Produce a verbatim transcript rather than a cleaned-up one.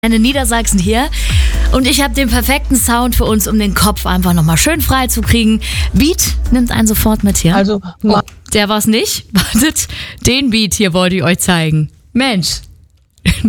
in Niedersachsen hier und ich habe den perfekten Sound für uns, um den Kopf einfach nochmal schön frei zu kriegen. Beat nimmt einen sofort mit hier. Also, oh, der war's nicht. Wartet, den Beat hier wollte ich euch zeigen. Mensch.